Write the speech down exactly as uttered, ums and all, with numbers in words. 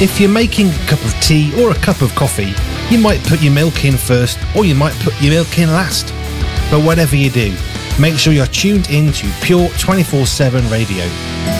If you're making a cup of tea or a cup of coffee, you might put your milk in first, or you might put your milk in last. But whatever you do, make sure you're tuned in to Pure twenty-four seven Radio.